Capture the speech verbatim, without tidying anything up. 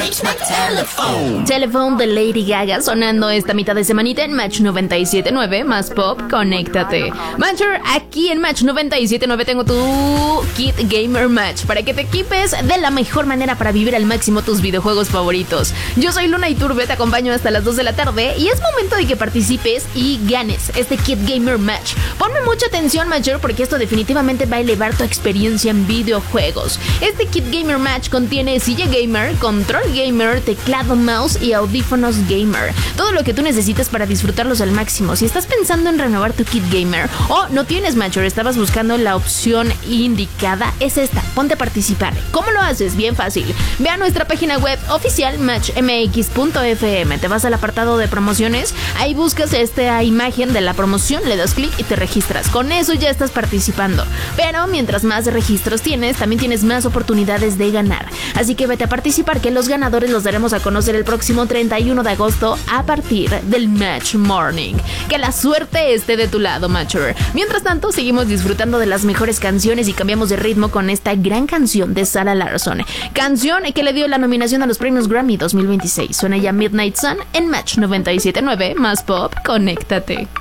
Telephone de Lady Gaga sonando esta mitad de semanita en Match noventa y siete punto nueve más pop, conéctate. Matcher, aquí en Match noventa y siete punto nueve tengo tu Kit Gamer Match para que te equipes de la mejor manera para vivir al máximo tus videojuegos favoritos. Yo soy Luna Iturbe, te acompaño hasta las dos de la tarde y es momento de que participes y ganes este Kit Gamer Match. Ponme mucha atención, Matcher, porque esto definitivamente va a elevar tu experiencia en videojuegos. Este Kit Gamer Match contiene silla gamer, control gamer, teclado, mouse y audífonos gamer. Todo lo que tú necesitas para disfrutarlos al máximo. Si estás pensando en renovar tu Kit Gamer o no tienes Matcher, estabas buscando la opción indicada, es esta. Ponte a participar. ¿Cómo lo haces? Bien fácil. Ve a nuestra página web oficial match m x punto f m. Te vas al apartado de promociones, ahí buscas esta imagen de la promoción, le das clic y te registras. Con eso ya estás participando. Pero mientras más registros tienes, también tienes más oportunidades de ganar. Así que vete a participar, que los ganadores los daremos a conocer el próximo treinta y uno de agosto a partir del Match Morning. Que la suerte esté de tu lado, Matcher. Mientras tanto, seguimos disfrutando de las mejores canciones y cambiamos de ritmo con esta gran canción de Sarah Larsson. Canción que le dio la nominación a los premios Grammy dos mil veintiséis. Suena ya Midnight Sun en Match noventa y siete punto nueve más pop, conéctate.